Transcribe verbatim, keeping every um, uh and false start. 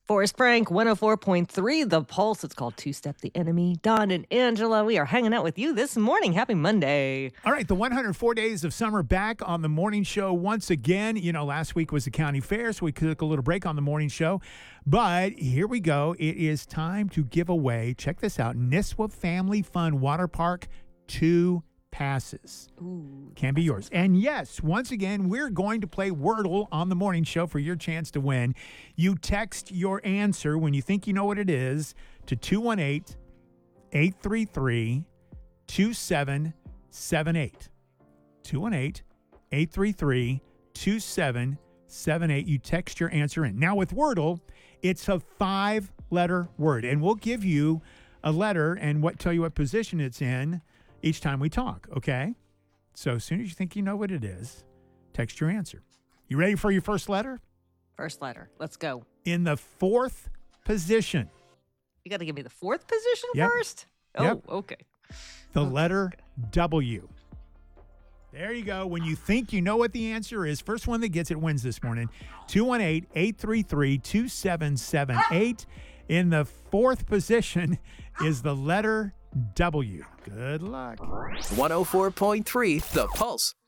Forest Frank, one oh four point three, The Pulse. It's called Two Step the Enemy. Don and Angela, we are hanging out with you this morning. Happy Monday. All right, the one hundred four days of summer back on the morning show once again. You know, last week was the county fair, so we took a little break on the morning show. But here we go. It is time to give away, check this out, Nisswa Family Fun Water Park two passes. Ooh, can be yours. And yes, once again, we're going to play Wordle on the morning show for your chance to win. You text your answer when you think you know what it is to two one eight, eight three three, two seven seven eight. two one eight, eight three three, two seven seven eight. You text your answer in. Now with Wordle, it's a five-letter word, and we'll give you a letter and what tell you what position it's in each time we talk, okay? So as soon as you think you know what it is, text your answer. You ready for your first letter? First letter. Let's go. In the fourth position. You got to give me the fourth position Yep. first? Oh, Yep. okay. The Okay. letter W. There you go. When you think you know what the answer is, first one that gets it wins this morning. two one eight, eight three three, two seven seven eight. In the fourth position is the letter W. Good luck. one oh four point three The Pulse.